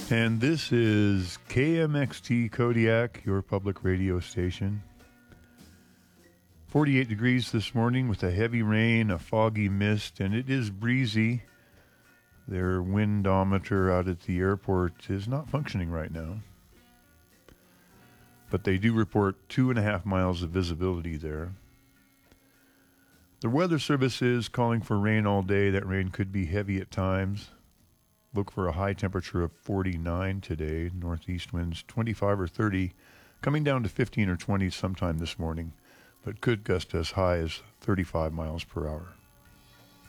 And this is KMXT Kodiak, your public radio station. 48 degrees this morning with a heavy rain, a foggy mist, and it is breezy. Their windometer out at the airport is not functioning right now. But they do report 2.5 miles of visibility there. The Weather Service is calling for rain all day. That rain could be heavy at times. Look for a high temperature of 49 today. Northeast winds 25 or 30, coming down to 15 or 20 sometime this morning, but could gust as high as 35 miles per hour.